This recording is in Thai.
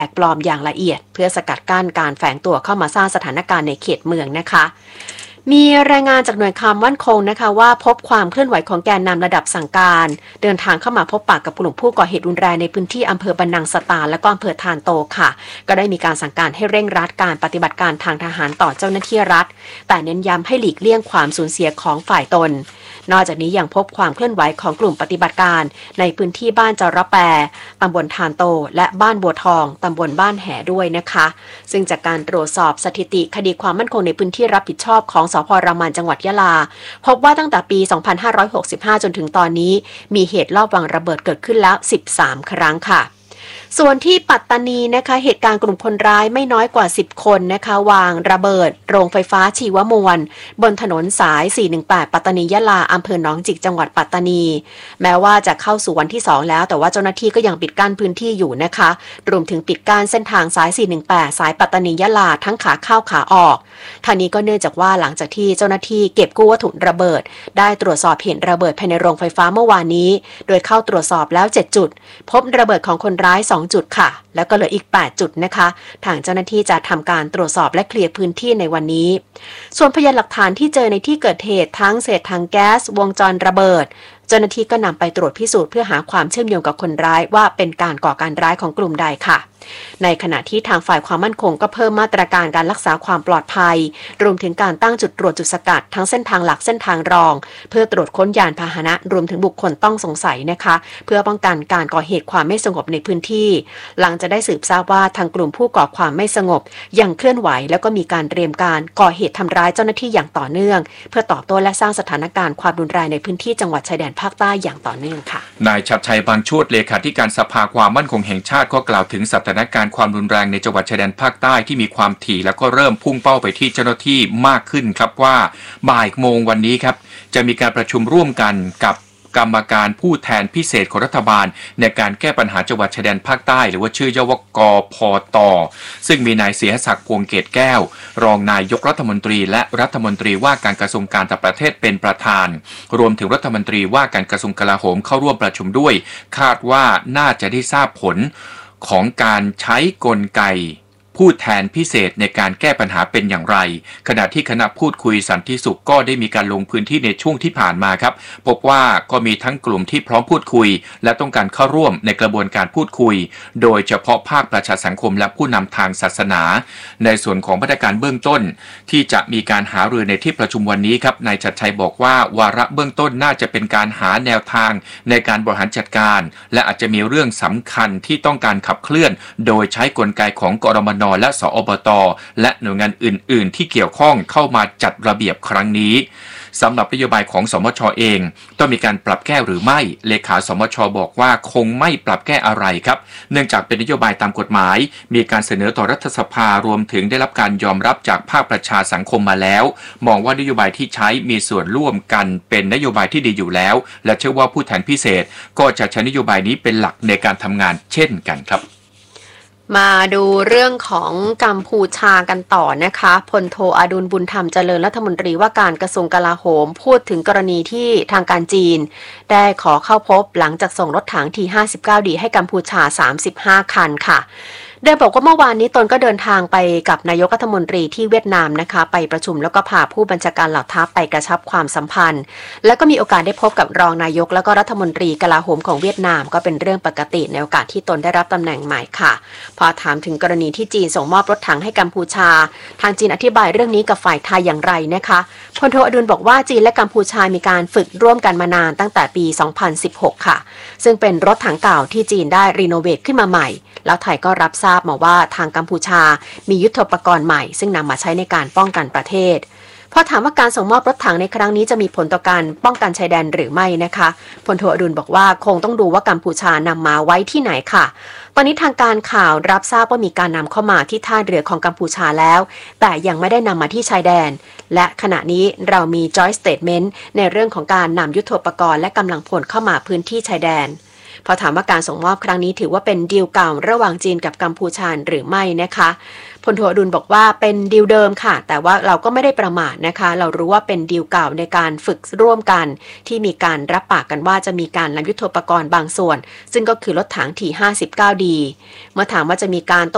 กปลอมอย่างละเอียดเพื่อสกัดกั้นการแฝงตัวเข้ามาสร้างสถานการณ์ในเขตเมืองนะคะมีรายงานจากหน่วยความมั่นคงนะคะว่าพบความเคลื่อนไหวของแกนนำระดับสั่งการเดินทางเข้ามาพบปะกับกลุ่มผู้ก่อเหตุรุนแรงในพื้นที่อำเภอบันนังสตาและก็อำเภอทานโตค่ะก็ได้มีการสั่งการให้เร่งรัดการปฏิบัติการทางทหารต่อเจ้าหน้าที่รัฐแต่เน้นย้ำให้หลีกเลี่ยงความสูญเสียของฝ่ายตนนอกจากนี้ยังพบความเคลื่อนไหวของกลุ่มปฏิบัติการในพื้นที่บ้านจระแปตำบลทานโตและบ้านบัวทองตำบลบ้านแห่ด้วยนะคะซึ่งจากการตรวจสอบสถิติคดีความมั่นคงในพื้นที่รับผิดชอบของสภ.รามันจังหวัดยะลาพบว่าตั้งแต่ปี 2565 จนถึงตอนนี้มีเหตุลอบวางระเบิดเกิดขึ้นแล้ว 13 ครั้งค่ะส่วนที่ปัตตานีนะคะเหตุการณ์กลุ่มคนร้ายไม่น้อยกว่า10คนนะคะวางระเบิดโรงไฟฟ้าชีวมวลบนถนนสาย418ปัตตานียะลาอำเภอหนองจิกจังหวัดปัตตานีแม้ว่าจะเข้าสู่วันที่2แล้วแต่ว่าเจ้าหน้าที่ก็ยังปิดกั้นพื้นที่อยู่นะคะรวมถึงปิดกั้นเส้นทางสาย418สายปัตตานียะลาทั้งขาเข้าขาออกทางนี้ก็เนื่องจากว่าหลังจากที่เจ้าหน้าที่เก็บกู้วัตถุระเบิดได้ตรวจสอบเหตุระเบิดภายในโรงไฟฟ้าเมื่อวานนี้โดยเข้าตรวจสอบแล้ว7จุดพบระเบิดของคนร้าย2จุดค่ะแล้วก็เหลืออีก8จุดนะคะทางเจ้าหน้าที่จะทำการตรวจสอบและเคลียร์พื้นที่ในวันนี้ส่วนพยานหลักฐานที่เจอในที่เกิดเหตุทั้งเศษถังแก๊สวงจรระเบิดเจ้าหน้าที่ก็นำไปตรวจพิสูจน์เพื่อหาความเชื่อมโยงกับคนร้ายว่าเป็นการก่อการร้ายของกลุ่มใดค่ะในขณะที่ทางฝ่ายความมั่นคงก็เพิ่มมาตรการการรักษาความปลอดภัยรวมถึงการตั้งจุดตรวจจุดสกัดทั้งเส้นทางหลักเส้นทางรองเพื่อตรวจค้นยานพาหนะรวมถึงบุคคลต้องสงสัยนะคะเพื่อป้องกันการก่อเหตุความไม่สงบในพื้นที่หลังจะได้สืบทราบว่าทางกลุ่มผู้ก่อความไม่สงบยังเคลื่อนไหวแล้วก็มีการเตรียมการก่อเหตุทำร้ายเจ้าหน้าที่อย่างต่อเนื่องเพื่อตอบโต้และสร้างสถานการณ์ความรุนแรงในพื้นที่จังหวัดชายแดนภาคใต้อย่างต่อเนื่องค่ะนายชัดชัยบานชวดเลขาธิการสภาความมั่นคงแห่งชาติก็กล่าวถึงสถานการณ์ความรุนแรงในจังหวัดชายแดนภาคใต้ที่มีความถี่แล้วก็เริ่มพุ่งเป้าไปที่เจ้าหน้าที่มากขึ้นครับว่าบ่ายโมงวันนี้ครับจะมีการประชุมร่วมกันกับกรรมการผู้แทนพิเศษของรัฐบาลในการแก้ปัญหาจังหวัดชายแดนภาคใต้หรือว่าชื่อย่อว่ากพต.ซึ่งมีนายเสียศักดิ์พวงเกตแก้วรองนายกรัฐมนตรีและรัฐมนตรีว่าการกระทรวงการต่างประเทศเป็นประธานรวมถึงรัฐมนตรีว่าการกระทรวงกลาโหมเข้าร่วมประชุมด้วยคาดว่าน่าจะได้ทราบผลของการใช้กลไกผู้แทนพิเศษในการแก้ปัญหาเป็นอย่างไรขณะที่คณะพูดคุยสันติสุขก็ได้มีการลงพื้นที่ในช่วงที่ผ่านมาครับพบว่าก็มีทั้งกลุ่มที่พร้อมพูดคุยและต้องการเข้าร่วมในกระบวนการพูดคุยโดยเฉพาะภาคประชาสังคมและผู้นำทางศาสนาในส่วนของมาตรการเบื้องต้นที่จะมีการหารือในที่ประชุมวันนี้ครับนายชัดชัยบอกว่าวาระเบื้องต้นน่าจะเป็นการหาแนวทางในการบริหารจัดการและอาจจะมีเรื่องสำคัญที่ต้องการขับเคลื่อนโดยใช้กลไกของกรมน.และสอบต.และหน่วยงานอื่นๆที่เกี่ยวข้องเข้ามาจัดระเบียบครั้งนี้สำหรับนโยบายของสมช.เองต้องมีการปรับแก้หรือไม่เลขาสมช.บอกว่าคงไม่ปรับแก้อะไรครับเนื่องจากเป็นนโยบายตามกฎหมายมีการเสนอต่อรัฐสภารวมถึงได้รับการยอมรับจากภาคประชาสังคมมาแล้วมองว่านโยบายที่ใช้มีส่วนร่วมกันเป็นนโยบายที่ดีอยู่แล้วและเชื่อว่าผู้แทนพิเศษก็จะใช้นโยบายนี้เป็นหลักในการทำงานเช่นกันครับมาดูเรื่องของกัมพูชากันต่อนะคะพลโทอดุลบุญธรรมเจริญรัฐมนตรีว่าการกระทรวงกลาโหมพูดถึงกรณีที่ทางการจีนได้ขอเข้าพบหลังจากส่งรถถังที่ 59D ให้กัมพูชา35คันค่ะโดยบอกว่าเมื่อวานนี้ตนก็เดินทางไปกับนายกรัฐมนตรีที่เวียดนามนะคะไปประชุมแล้วก็พาผู้บัญชาการเหล่าทัพไปกระชับความสัมพันธ์แล้วก็มีโอกาสได้พบกับรองนายกแล้วก็รัฐมนตรีกลาโหมของเวียดนามก็เป็นเรื่องปกติในโอกาสที่ตนได้รับตำแหน่งใหม่ค่ะพอถามถึงกรณีที่จีนส่งมอบรถถังให้กัมพูชาทางจีนอธิบายเรื่องนี้กับฝ่ายไทยอย่างไรนะคะพลโทอดุลบอกว่าจีนและกัมพูชามีการฝึกร่วมกันมานานตั้งแต่ปี 2016 ค่ะซึ่งเป็นรถถังเก่าที่จีนได้รีโนเวทขึ้นมาใหม่แล้วไทยก็รับทราบมาว่าทางกัมพูชามียุทโธปกรณ์ใหม่ซึ่งนำมาใช้ในการป้องกันประเทศพอถามว่าการส่งมอบรถถังในครั้งนี้จะมีผลต่อการป้องกันชายแดนหรือไม่นะคะพลโทอดุลบอกว่าคงต้องดูว่ากัมพูชานำมาไว้ที่ไหนค่ะตอนนี้ทางการข่าวรับทราบว่ามีการนำเข้ามาที่ท่าเรือของกัมพูชาแล้วแต่ยังไม่ได้นำมาที่ชายแดนและขณะนี้เรามี Joint Statement ในเรื่องของการนำยุทโธปกรณ์และกำลังพลเข้ามาพื้นที่ชายแดนพอถามว่าการส่งมอบครั้งนี้ถือว่าเป็นดีลเก่าระหว่างจีนกับกัมพูชาหรือไม่นะคะพลโทอดุลบอกว่าเป็นดีลเดิมค่ะแต่ว่าเราก็ไม่ได้ประมาทนะคะเรารู้ว่าเป็นดีลเก่าในการฝึกร่วมกันที่มีการรับปากกันว่าจะมีการนำยุทโธปกรณ์บางส่วนซึ่งก็คือรถถังที่ 59D เมื่อถามว่าจะมีการโต้